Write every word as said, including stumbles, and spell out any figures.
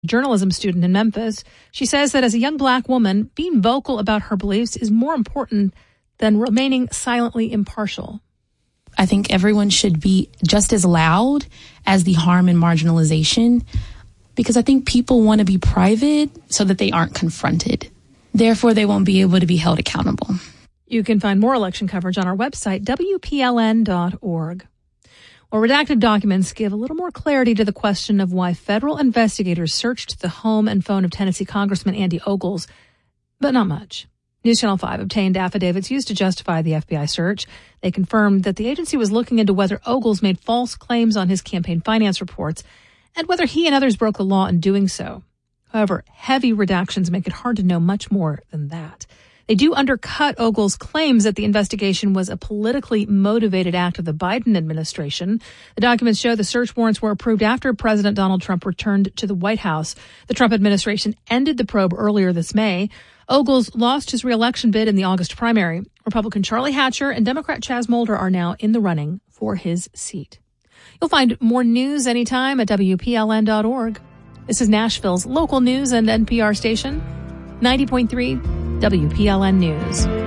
journalism student in Memphis. She says that as a young black woman, being vocal about her beliefs is more important than remaining silently impartial. I think everyone should be just as loud as the harm and marginalization, because I think people want to be private so that they aren't confronted. Therefore, they won't be able to be held accountable. You can find more election coverage on our website, W P L N dot org. Well, redacted documents give a little more clarity to the question of why federal investigators searched the home and phone of Tennessee Congressman Andy Ogles, but not much. News Channel five obtained affidavits used to justify the F B I search. They confirmed that the agency was looking into whether Ogles made false claims on his campaign finance reports and whether he and others broke the law in doing so. However, heavy redactions make it hard to know much more than that. They do undercut Ogles' claims that the investigation was a politically motivated act of the Biden administration. The documents show the search warrants were approved after President Donald Trump returned to the White House. The Trump administration ended the probe earlier this May. Ogles lost his re-election bid in the August primary. Republican Charlie Hatcher and Democrat Chaz Mulder are now in the running for his seat. You'll find more news anytime at W P L N dot org. This is Nashville's local news and N P R station, ninety point three W P L N News.